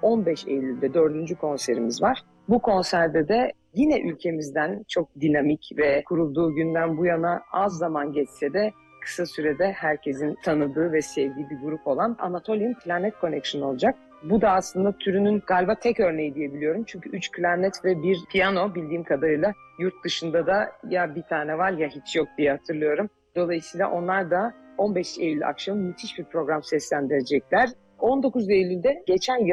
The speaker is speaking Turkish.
15 Eylül'de 4. konserimiz var. Bu konserde de yine ülkemizden çok dinamik ve kurulduğu günden bu yana az zaman geçse de kısa sürede herkesin tanıdığı ve sevdiği bir grup olan Anatolian Klarnet Connection olacak. Bu da aslında türünün galiba tek örneği diyebiliyorum. Çünkü 3 klarnet ve 1 piyano bildiğim kadarıyla yurt dışında da ya bir tane var ya hiç yok diye hatırlıyorum. Dolayısıyla onlar da 15 Eylül akşamı müthiş bir program seslendirecekler. 19 Eylül'de geçen yıl